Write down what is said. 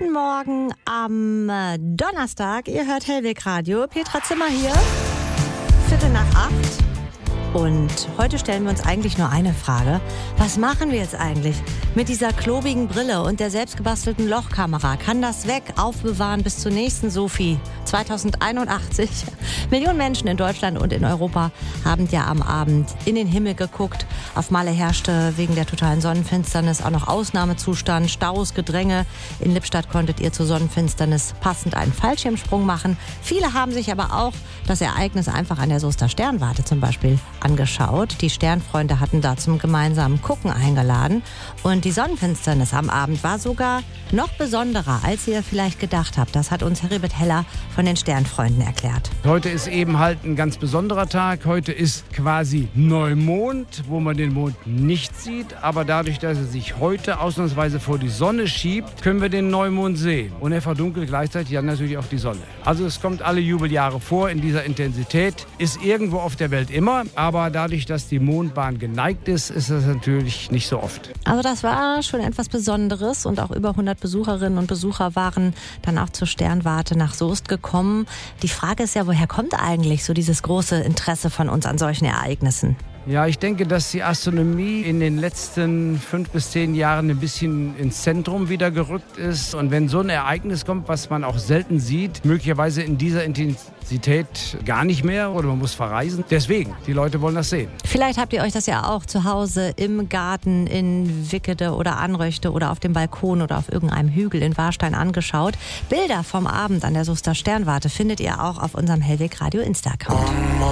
Guten Morgen am Donnerstag. Ihr hört Hellweg Radio. Petra Zimmer hier. 7:45. Und heute stellen wir uns eigentlich nur eine Frage. Was machen wir jetzt eigentlich mit dieser klobigen Brille und der selbstgebastelten Lochkamera? Kann das weg, aufbewahren bis zur nächsten Sophie 2081? Millionen Menschen in Deutschland und in Europa haben ja am Abend in den Himmel geguckt. Auf Malle herrschte wegen der totalen Sonnenfinsternis auch noch Ausnahmezustand, Staus, Gedränge. In Lippstadt konntet ihr zur Sonnenfinsternis passend einen Fallschirmsprung machen. Viele haben sich aber auch das Ereignis einfach an der Soester Sternwarte zum Beispiel angeschaut. Die Sternfreunde hatten da zum gemeinsamen Gucken eingeladen. Und die Sonnenfinsternis am Abend war sogar noch besonderer, als ihr vielleicht gedacht habt. Das hat uns Heribert Heller von den Sternfreunden erklärt. Heute ist eben halt ein ganz besonderer Tag. Heute ist quasi Neumond, wo man den Mond nicht sieht. Aber dadurch, dass er sich heute ausnahmsweise vor die Sonne schiebt, können wir den Neumond sehen. Und er verdunkelt gleichzeitig dann natürlich auch die Sonne. Also es kommt alle Jubeljahre vor in dieser Intensität. Ist irgendwo auf der Welt immer. Aber dadurch, dass die Mondbahn geneigt ist, ist das natürlich nicht so oft. Also das war schon etwas Besonderes und auch über 100 Besucherinnen und Besucher waren dann auch zur Sternwarte nach Soest gekommen. Die Frage ist ja, woher kommt eigentlich so dieses große Interesse von uns an solchen Ereignissen? Ja, ich denke, dass die Astronomie in den letzten 5 bis 10 Jahren ein bisschen ins Zentrum wieder gerückt ist. Und wenn so ein Ereignis kommt, was man auch selten sieht, möglicherweise in dieser Intensität gar nicht mehr oder man muss verreisen. Deswegen, die Leute wollen das sehen. Vielleicht habt ihr euch das ja auch zu Hause im Garten in Wickede oder Anröchte oder auf dem Balkon oder auf irgendeinem Hügel in Warstein angeschaut. Bilder vom Abend an der Soester Sternwarte findet ihr auch auf unserem Hellweg Radio Insta-Account.